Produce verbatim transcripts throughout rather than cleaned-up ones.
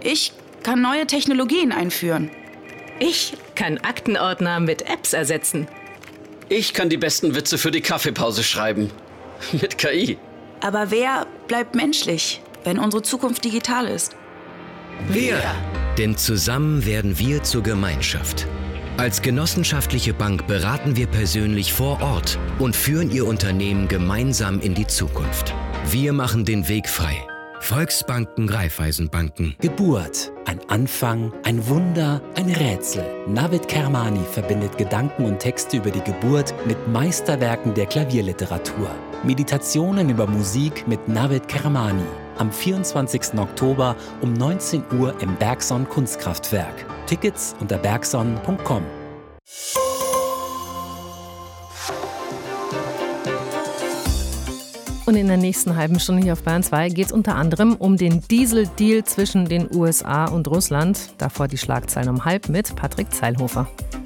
Ich kann neue Technologien einführen. Ich kann Aktenordner mit Apps ersetzen. Ich kann die besten Witze für die Kaffeepause schreiben. Mit K I. Aber wer bleibt menschlich, wenn unsere Zukunft digital ist? Wir. Denn zusammen werden wir zur Gemeinschaft. Als genossenschaftliche Bank beraten wir persönlich vor Ort und führen Ihr Unternehmen gemeinsam in die Zukunft. Wir machen den Weg frei. Volksbanken, Raiffeisenbanken. Geburt. Ein Anfang, ein Wunder, ein Rätsel. Navid Kermani verbindet Gedanken und Texte über die Geburt mit Meisterwerken der Klavierliteratur. Meditationen über Musik mit Navid Kermani. Am vierundzwanzigsten Oktober um neunzehn Uhr im Bergson Kunstkraftwerk. Tickets unter bergson punkt com. Und in der nächsten halben Stunde hier auf Bayern zwei geht es unter anderem um den Diesel-Deal zwischen den U S A und Russland. Davor die Schlagzeilen um halb mit Patrick Zeilhofer.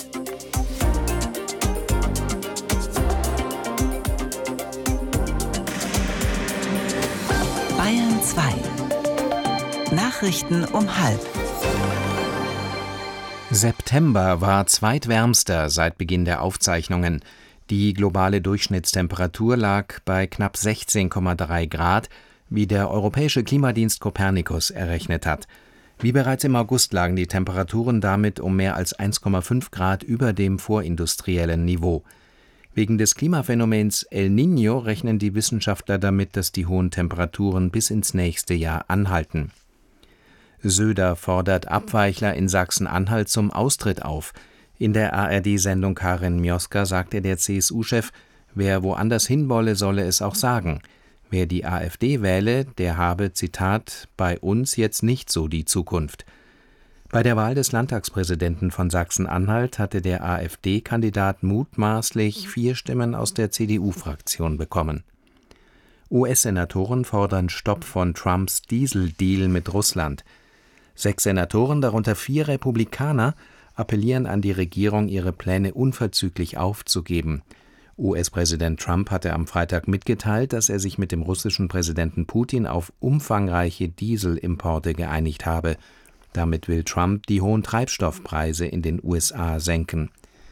Bayern zwei. Nachrichten um halb. September war zweitwärmster seit Beginn der Aufzeichnungen. Die globale Durchschnittstemperatur lag bei knapp sechzehn Komma drei Grad, wie der Europäische Klimadienst Copernicus errechnet hat. Wie bereits im August lagen die Temperaturen damit um mehr als eins Komma fünf Grad über dem vorindustriellen Niveau. Wegen des Klimaphänomens El Niño rechnen die Wissenschaftler damit, dass die hohen Temperaturen bis ins nächste Jahr anhalten. Söder fordert Abweichler in Sachsen-Anhalt zum Austritt auf. In der A R D-Sendung Karin Mioska sagte der C S U-Chef, wer woanders hinwolle, solle es auch sagen. Wer die AfD wähle, der habe, Zitat, bei uns jetzt nicht so die Zukunft. Bei der Wahl des Landtagspräsidenten von Sachsen-Anhalt hatte der AfD-Kandidat mutmaßlich vier Stimmen aus der C D U-Fraktion bekommen. U S-Senatoren fordern Stopp von Trumps Diesel-Deal mit Russland. Sechs Senatoren, darunter vier Republikaner, appellieren an die Regierung, ihre Pläne unverzüglich aufzugeben. U S-Präsident Trump hatte am Freitag mitgeteilt, dass er sich mit dem russischen Präsidenten Putin auf umfangreiche Dieselimporte geeinigt habe. Damit will Trump die hohen Treibstoffpreise in den U S A senken.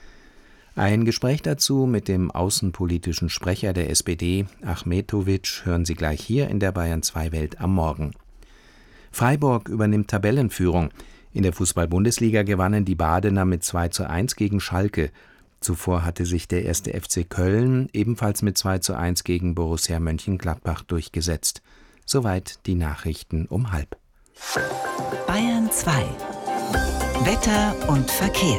Ein Gespräch dazu mit dem außenpolitischen Sprecher der S P D, Achmetowitsch, hören Sie gleich hier in der Bayern zwei Welt am Morgen. Freiburg übernimmt Tabellenführung. In der Fußball-Bundesliga gewannen die Badener mit zwei zu eins gegen Schalke. Zuvor hatte sich der erste F C Köln ebenfalls mit zwei zu eins gegen Borussia Mönchengladbach durchgesetzt. Soweit die Nachrichten um halb. Bayern zwei. Wetter und Verkehr.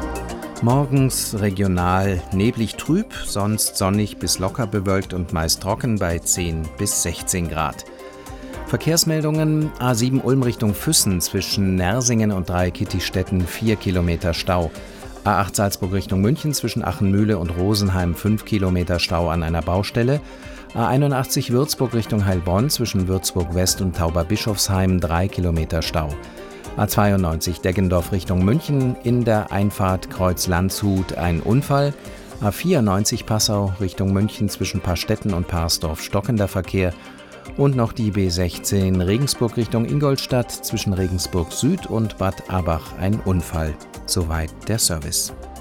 Morgens regional neblig trüb, sonst sonnig bis locker bewölkt und meist trocken bei zehn bis sechzehn Grad. Verkehrsmeldungen: A sieben Ulm Richtung Füssen zwischen Nersingen und Dreikitti-Städten vier Kilometer Stau. A acht Salzburg Richtung München zwischen Achenmühle und Rosenheim fünf Kilometer Stau an einer Baustelle. A einundachtzig Würzburg Richtung Heilbronn zwischen Würzburg West und Tauberbischofsheim drei Kilometer Stau. A zweiundneunzig Deggendorf Richtung München in der Einfahrt Kreuz Landshut ein Unfall. A vierundneunzig Passau Richtung München zwischen Paarstetten und Parsdorf stockender Verkehr. Und noch die B sechzehn Regensburg Richtung Ingolstadt zwischen Regensburg Süd und Bad Abach ein Unfall. Soweit der Service.